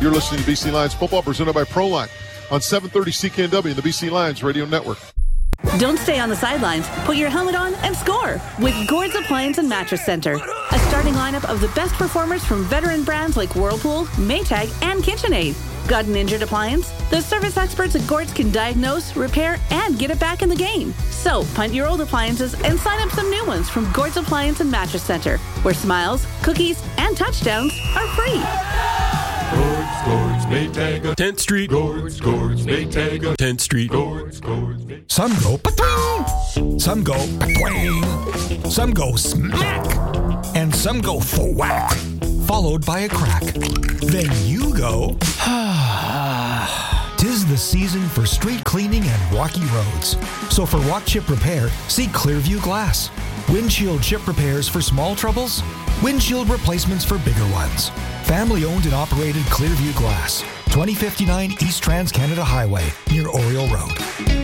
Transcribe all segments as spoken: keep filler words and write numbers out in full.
You're listening to B C Lions football presented by Proline on seven thirty C K N W and the B C Lions Radio Network. Don't stay on the sidelines. Put your helmet on and score with Gord's Appliance and Mattress Center. A starting lineup of the best performers from veteran brands like Whirlpool, Maytag, and KitchenAid. Got an injured appliance? The service experts at Gord's can diagnose, repair, and get it back in the game. So punt your old appliances and sign up some new ones from Gord's Appliance and Mattress Center, where smiles, cookies, and touchdowns are free. Gord's, Gord's, Maytag, tenth Street. Gord's, Gord's, Maytag, tenth Street. Gord's, Gord's, Maytag. Some go pa-twing, some go pa-twing, some go smack, and some go thwack, followed by a crack. Then you go, tis the season for street cleaning and rocky roads. So for walk chip repair, see Clearview Glass. Windshield chip repairs for small troubles, windshield replacements for bigger ones. Family owned and operated Clearview Glass, twenty fifty-nine East Trans-Canada Highway, near Oriole Road.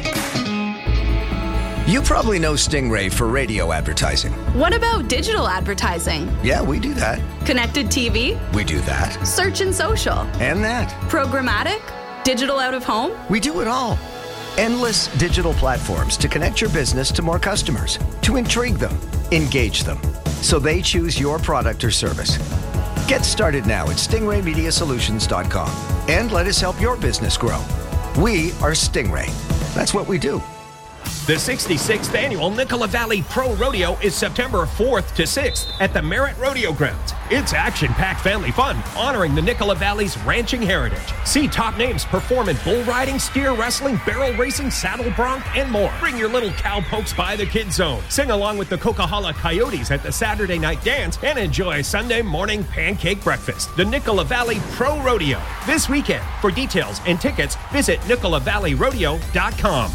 You probably know Stingray for radio advertising. What about digital advertising? Yeah, we do that. Connected T V? We do that. Search and social? And that. Programmatic? Digital out of home? We do it all. Endless digital platforms to connect your business to more customers, to intrigue them, engage them, so they choose your product or service. Get started now at stingray media solutions dot com and let us help your business grow. We are Stingray. That's what we do. The sixty-sixth Annual Nicola Valley Pro Rodeo is September fourth to sixth at the Merritt Rodeo Grounds. It's action-packed family fun, honoring the Nicola Valley's ranching heritage. See top names perform in bull riding, steer wrestling, barrel racing, saddle bronc, and more. Bring your little cowpokes by the Kids Zone. Sing along with the Coquihalla Coyotes at the Saturday Night Dance and enjoy Sunday morning pancake breakfast. The Nicola Valley Pro Rodeo this weekend. For details and tickets, visit nicola valley rodeo dot com.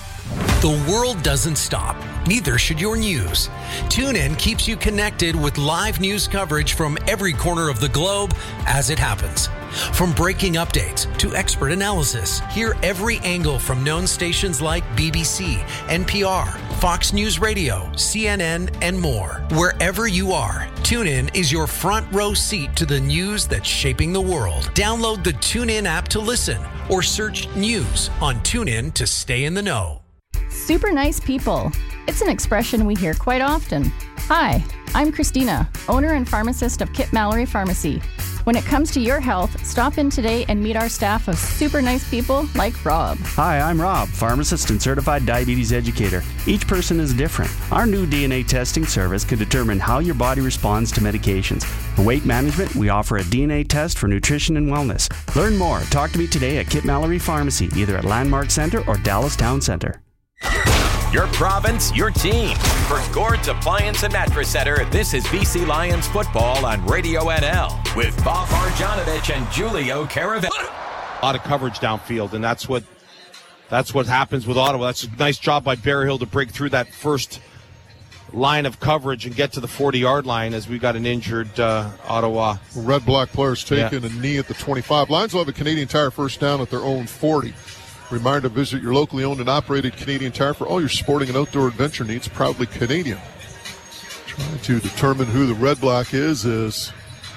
The world doesn't stop. Neither should your news. TuneIn keeps you connected with live news coverage from every corner of the globe as it happens. From breaking updates to expert analysis, hear every angle from known stations like B B C, N P R, Fox News Radio, C N N, and more. Wherever you are, TuneIn is your front row seat to the news that's shaping the world. Download the TuneIn app to listen or search news on TuneIn to stay in the know. Super nice people. It's an expression we hear quite often. Hi, I'm Christina, owner and pharmacist of Kit Mallory Pharmacy. When it comes to your health, stop in today and meet our staff of super nice people like Rob. Hi, I'm Rob, pharmacist and certified diabetes educator. Each person is different. Our new D N A testing service can determine how your body responds to medications. For weight management, we offer a D N A test for nutrition and wellness. Learn more. Talk to me today at Kit Mallory Pharmacy, either at Landmark Center or Dallas Town Center. Your province, your team. For Gord's Appliance and Mattress Center, this is B C Lions football on Radio N L with Bob Marjanovic and Julio Caravello. A lot of coverage downfield, and that's what that's what happens with Ottawa. That's a nice job by Berryhill to break through that first line of coverage and get to the forty-yard line as we got an injured uh, Ottawa. Red Black players taking yeah. a knee at the twenty-five. Lions will have a Canadian Tire first down at their own forty. Reminder to visit your locally owned and operated Canadian Tire for all your sporting and outdoor adventure needs. Proudly Canadian. Trying to determine who the Red Black is as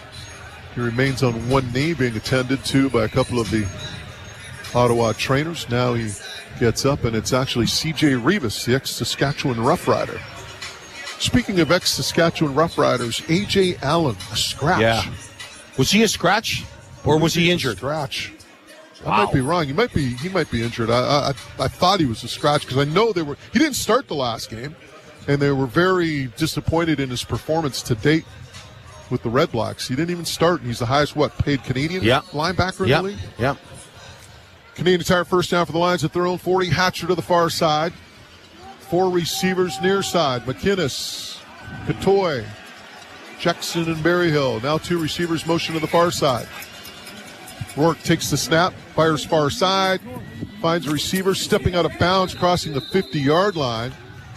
he remains on one knee, being attended to by a couple of the Ottawa trainers. Now he gets up, and it's actually C J Rivas, the ex-Saskatchewan Rough Rider. Speaking of ex-Saskatchewan Rough Riders, A J Allen, a scratch. Yeah. Was he a scratch, or was he injured? Scratch. Wow. I might be wrong. He might be. He might be injured. I I, I thought he was a scratch because I know they were. He didn't start the last game, and they were very disappointed in his performance to date with the Red Blacks. He didn't even start. And he's the highest what paid Canadian yeah. linebacker in yeah. the league. Yeah. Canadian Tire first down for the Lions at their own forty. Hatcher to the far side. Four receivers near side. McInnes, Katoy, Jackson, and Berryhill. Now two receivers motion to the far side. Rourke takes the snap, fires far side, finds a receiver stepping out of bounds, crossing the fifty-yard line.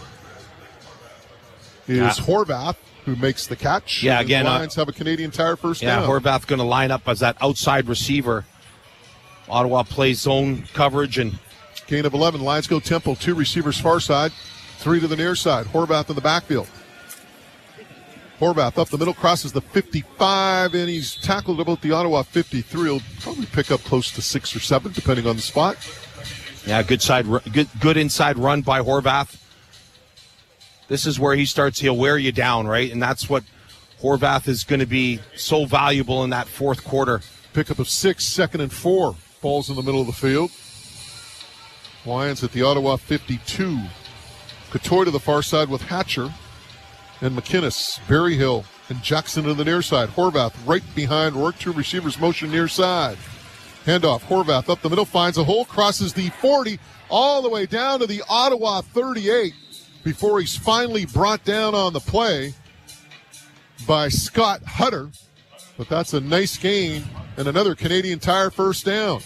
Is yeah. Horvath, who makes the catch. Yeah, and again, the Lions uh, have a Canadian Tire first yeah, down. Yeah, Horvath going to line up as that outside receiver. Ottawa plays zone coverage and gain of eleven. Lions go tempo. Two receivers far side, three to the near side. Horvath in the backfield. Horvath up the middle, crosses the fifty-five, and he's tackled about the Ottawa fifty-three. He'll probably pick up close to six or seven, depending on the spot. Yeah, good side, good, good inside run by Horvath. This is where he starts. He'll wear you down, right? And that's what Horvath is going to be so valuable in that fourth quarter. Pickup of six, second and four. Ball's in the middle of the field. Lions at the Ottawa fifty-two. Couture to the far side with Hatcher and McInnes, Berryhill, and Jackson to the near side. Horvath right behind Rourke. Two receivers motion near side. Handoff. Horvath up the middle, finds a hole, crosses the forty, all the way down to the Ottawa thirty-eight before he's finally brought down on the play by Scott Hutter. But that's a nice gain and another Canadian Tire first down.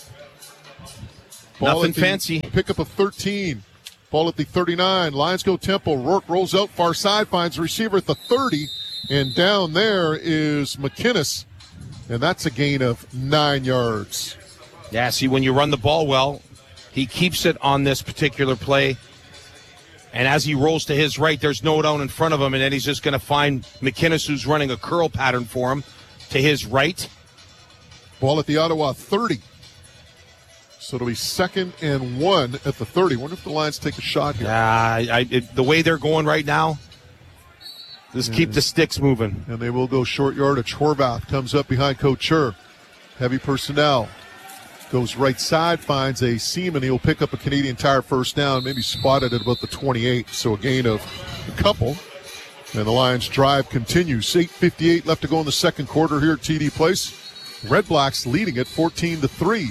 Ball Nothing fancy. Pickup of thirteen. Ball at the thirty-nine. Lions go tempo. Rourke rolls out far side, finds a receiver at the thirty. And down there is McInnes. And that's a gain of nine yards. Yeah, see, when you run the ball well, he keeps it on this particular play. And as he rolls to his right, there's no down in front of him. And then he's just going to find McInnes, who's running a curl pattern for him, to his right. Ball at the Ottawa thirty. So it'll be second and one at the thirty. Wonder if the Lions take a shot here. Yeah, I, I, it, the way they're going right now, just keep the sticks moving. And they will go short yardage. Horvath comes up behind Couture. Heavy personnel. Goes right side, finds a seam, and he'll pick up a Canadian Tire first down, maybe spotted at about the twenty-eight. So a gain of a couple. And the Lions drive continues. eight fifty-eight left to go in the second quarter here at T D Place. Red Blacks leading it fourteen to three.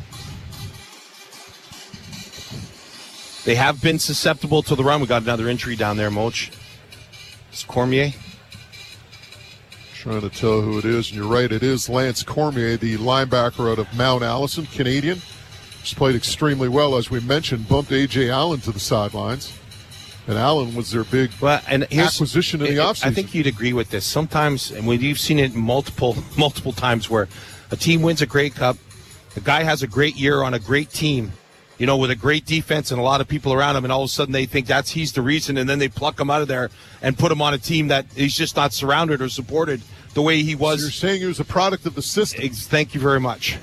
They have been susceptible to the run. We got another injury down there, Moch. It's Cormier. Trying to tell who it is, and you're right, it is Lance Cormier, the linebacker out of Mount Allison, Canadian. He's played extremely well, as we mentioned, bumped A J. Allen to the sidelines. And Allen was their big well, and acquisition in the offseason. I think you'd agree with this. Sometimes, and when you've seen it multiple, multiple times, where a team wins a Grey Cup, the guy has a great year on a great team, you know, with a great defense and a lot of people around him, and all of a sudden they think that's he's the reason, and then they pluck him out of there and put him on a team that he's just not surrounded or supported the way he was. So you're saying he was a product of the system. Thank you very much.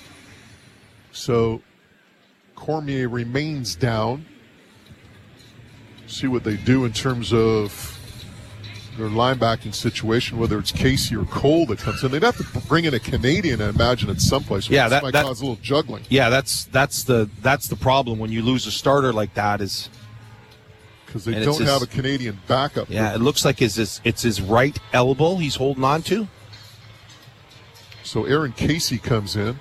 So Cormier remains down. See what they do in terms of their linebacking situation, whether it's Casey or Cole that comes in. They'd have to bring in a Canadian, I imagine, at some place. Yeah, that might that, cause a little juggling. Yeah, that's that's the that's the problem when you lose a starter like that, is because they don't have his, a Canadian backup. Yeah, it looks like his, his it's his right elbow he's holding on to. So Aaron Casey comes in.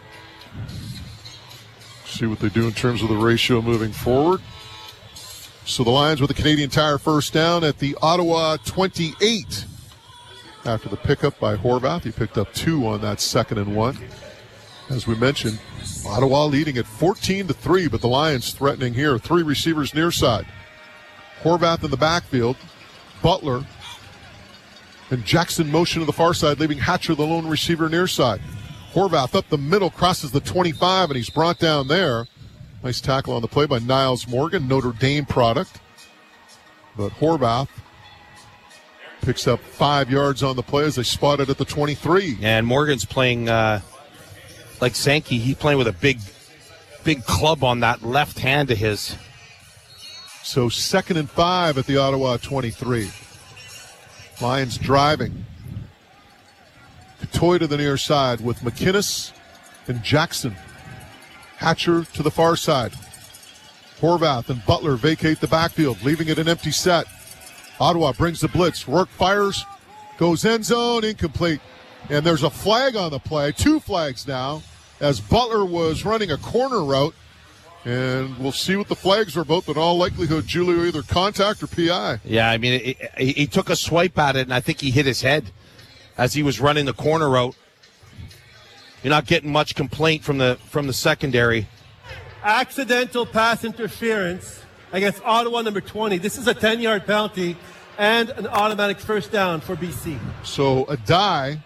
See what they do in terms of the ratio moving forward. So the Lions with the Canadian Tire first down at the Ottawa twenty-eight. After the pickup by Horvath, he picked up two on that second and one. As we mentioned, Ottawa leading at fourteen to three, but the Lions threatening here. Three receivers near side. Horvath in the backfield. Butler and Jackson motion to the far side, leaving Hatcher the lone receiver near side. Horvath up the middle, crosses the twenty-five, and he's brought down there. Nice tackle on the play by Niles Morgan, Notre Dame product. But Horvath picks up five yards on the play as they spot it at the twenty-three. And Morgan's playing uh, like Sankey. He's playing with a big, big club on that left hand of his. So second and five at the Ottawa twenty-three. Lions driving. Couture to the near side with McInnes and Jackson. Hatcher to the far side. Horvath and Butler vacate the backfield, leaving it an empty set. Ottawa brings the blitz. Rourke fires, goes end zone, incomplete. And there's a flag on the play, two flags now, as Butler was running a corner route. And we'll see what the flags are about, but in all likelihood, Julio, either contact or P I. Yeah, I mean, it, it, he took a swipe at it, and I think he hit his head as he was running the corner route. You're not getting much complaint from the from the secondary. Accidental pass interference against Ottawa number twenty. This is a ten-yard penalty and an automatic first down for B C. So a die.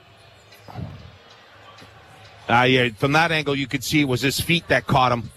Uh, yeah, from that angle, you could see it was his feet that caught him.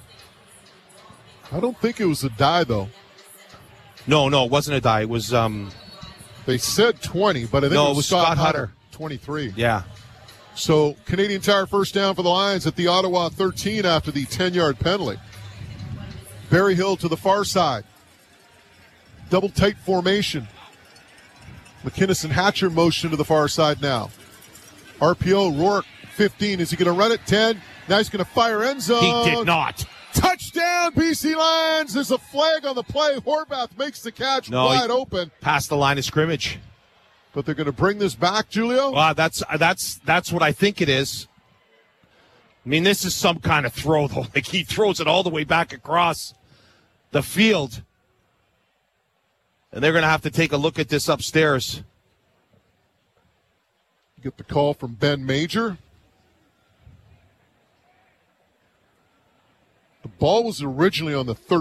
I don't think it was a die, though. No, no, it wasn't a die. It was um, They said twenty, but I think no, it was, it was Scott, Scott Hutter, Hutter. twenty-three. Yeah. So Canadian Tire first down for the Lions at the Ottawa thirteen after the ten-yard penalty. Berryhill to the far side. Double tight formation. McInnes and Hatcher motion to the far side now. R P O, Rourke, fifteen. Is he going to run it? ten. Now he's going to fire end zone. He did not. Touchdown, B C Lions. There's a flag on the play. Horvath makes the catch no, wide open. Past the line of scrimmage. But they're going to bring this back, Julio? Wow, that's that's that's what I think it is. I mean, this is some kind of throw, though. Like, he throws it all the way back across the field. And they're going to have to take a look at this upstairs. Get the call from Ben Major. The ball was originally on the third.